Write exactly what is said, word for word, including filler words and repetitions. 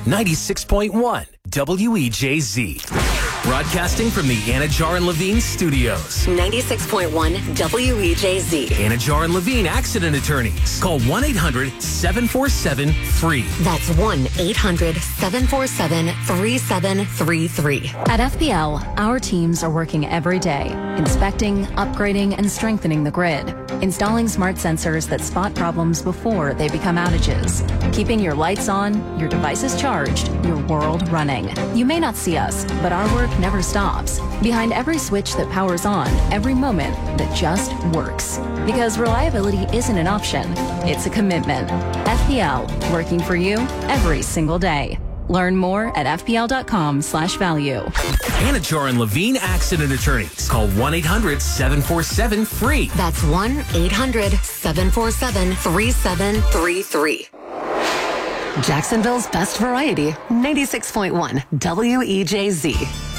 ninety-six point one W E J Z. Broadcasting from the Anajar and Levine studios. ninety-six point one W E J Z. Anajar and Levine Accident Attorneys. Call one eight hundred seven four seven free. That's one eight hundred seven four seven three seven three three. At F P L, our teams are working every day, inspecting, upgrading, and strengthening the grid, installing smart sensors that spot problems before they become outages, keeping your lights on, your devices charged, your world running. You may not see us, but our work never stops. Behind every switch that powers on, every moment that just works. Because reliability isn't an option, it's a commitment. F P L, working for you every single day. Learn more at F P L dot com slash value. Anajar and Levine Accident Attorneys. Call one eight hundred seven four seven free. That's one eight hundred seven four seven three seven three three. Jacksonville's best variety, ninety-six point one W E J Z.